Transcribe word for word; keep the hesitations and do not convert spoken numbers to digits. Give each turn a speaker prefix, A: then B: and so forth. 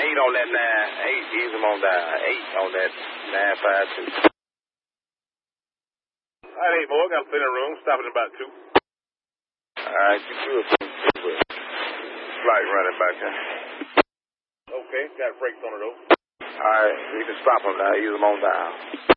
A: eight on that nine. Eight, use them on that eight on that nine five two.
B: All right, eight more. Got to fit in a room. Stopping in about two.
A: All right, you good. Flight running back there.
B: Okay, got brakes on it though.
A: All right, you can stop them now. Use them on down.